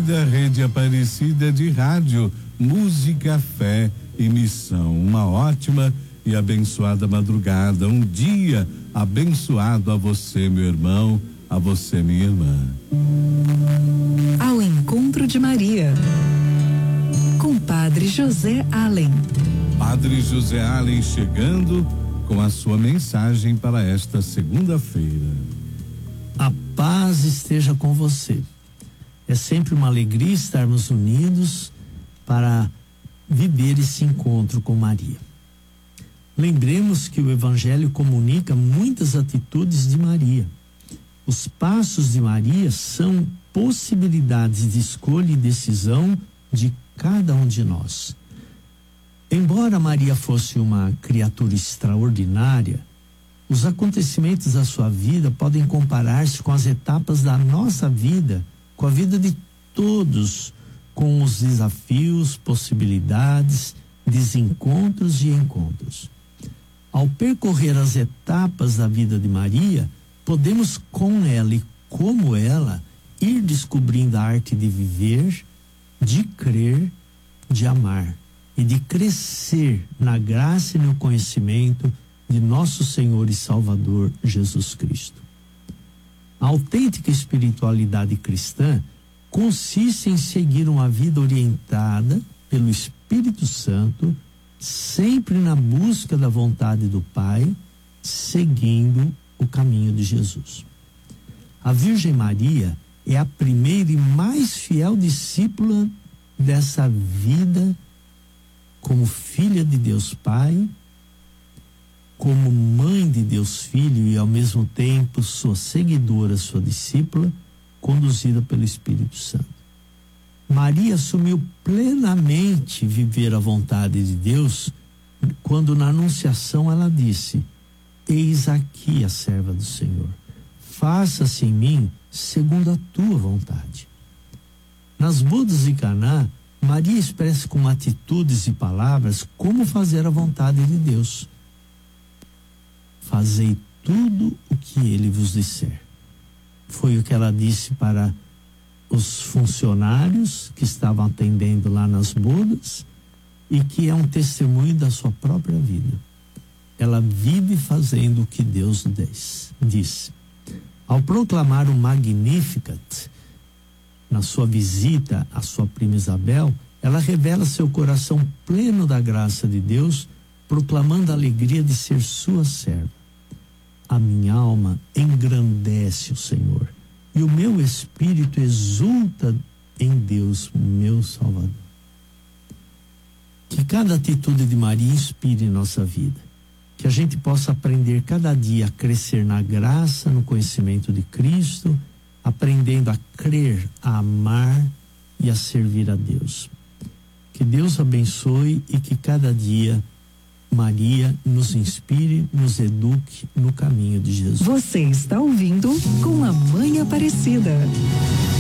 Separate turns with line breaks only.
da Rede Aparecida de Rádio, Música, Fé e Missão. Uma ótima e abençoada madrugada, um dia abençoado a você, meu irmão, a você, minha irmã.
Ao encontro de Maria, com Padre José Allen.
Padre José Allen chegando com a sua mensagem para esta segunda-feira.
A paz esteja com você. É sempre uma alegria estarmos unidos para viver esse encontro com Maria. Lembremos que o Evangelho comunica muitas atitudes de Maria. Os passos de Maria são possibilidades de escolha e decisão de cada um de nós. Embora Maria fosse uma criatura extraordinária, os acontecimentos da sua vida podem comparar-se com as etapas da nossa vida, com a vida de todos, com os desafios, possibilidades, desencontros e encontros. Ao percorrer as etapas da vida de Maria, podemos com ela e como ela ir descobrindo a arte de viver, de crer, de amar e de crescer na graça e no conhecimento de nosso Senhor e Salvador Jesus Cristo. A autêntica espiritualidade cristã consiste em seguir uma vida orientada pelo Espírito Santo, sempre na busca da vontade do Pai, seguindo o caminho de Jesus. A Virgem Maria é a primeira e mais fiel discípula dessa vida como filha de Deus Pai, como mãe de Deus Filho e ao mesmo tempo sua seguidora, sua discípula, conduzida pelo Espírito Santo. Maria assumiu plenamente viver a vontade de Deus quando na Anunciação ela disse: eis aqui a serva do Senhor, faça-se em mim segundo a tua vontade. Nas bodas de Caná, Maria expressa com atitudes e palavras como fazer a vontade de Deus. Fazei tudo o que ele vos disser. Foi o que ela disse para os funcionários que estavam atendendo lá nas bodas e que é um testemunho da sua própria vida. Ela vive fazendo o que Deus disse. Ao proclamar o Magnificat, na sua visita à sua prima Isabel, ela revela seu coração pleno da graça de Deus, proclamando a alegria de ser sua serva. A minha alma engrandece o Senhor, e o meu espírito exulta em Deus, meu Salvador. Que cada atitude de Maria inspire nossa vida. Que a gente possa aprender cada dia a crescer na graça, no conhecimento de Cristo, aprendendo a crer, a amar e a servir a Deus. Que Deus abençoe e que cada dia Maria nos inspire, nos eduque no caminho de Jesus.
Você está ouvindo Com a Mãe Aparecida.